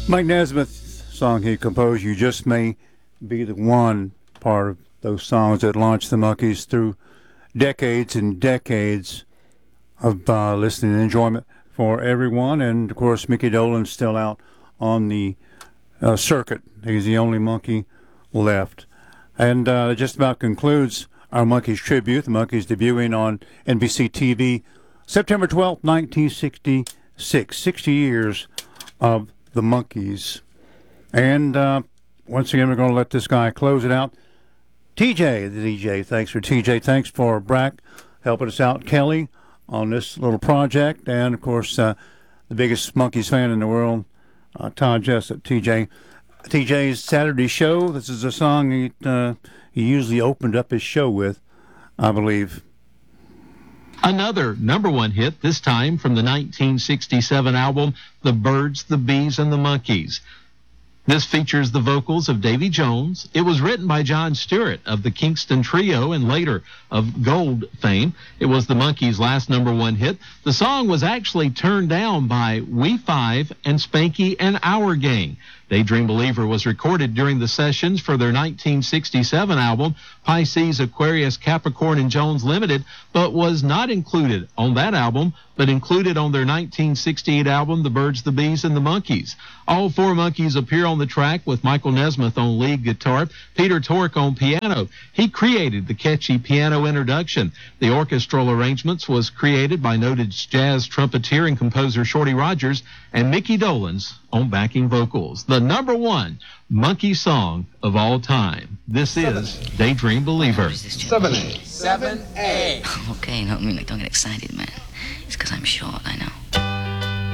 Mike Nesmith's song he composed, You Just May Be the One, part of those songs that launched the Monkees through decades and decades of listening and enjoyment for everyone. And, of course, Mickey Dolenz still out on the circuit. He's the only Monkee left. And just about concludes our Monkees tribute. The Monkees debuting on NBC TV September 12th, 1966. 60 years of the Monkees. And once again, we're going to let this guy close it out. TJ, the DJ, thanks for TJ. Thanks for Brack helping us out. Kelly on this little project. And, of course, the biggest Monkees fan in the world, Todd Jessup, TJ. TJ's Saturday show. This is a song he usually opened up his show with, I believe. Another number one hit, this time from the 1967 album, The Birds, the Bees, and the Monkees. This features the vocals of Davy Jones. It was written by John Stewart of the Kingston Trio and later of Gold fame. It was the Monkees' last number one hit. The song was actually turned down by We Five and Spanky and Our Gang. Daydream Believer was recorded during the sessions for their 1967 album, Pisces, Aquarius, Capricorn, and Jones Limited, but was not included on that album, but included on their 1968 album, The Birds, the Bees, and the Monkees. All four Monkees appear on the track with Michael Nesmith on lead guitar, Peter Tork on piano. He created the catchy piano introduction. The orchestral arrangements was created by noted jazz trumpeter and composer Shorty Rogers, and Mickey Dolenz on backing vocals. The number one Monkee song of all time. This is Daydream Believer. 7A. 7A. Okay, no, don't get excited, man. It's because I'm short, I know.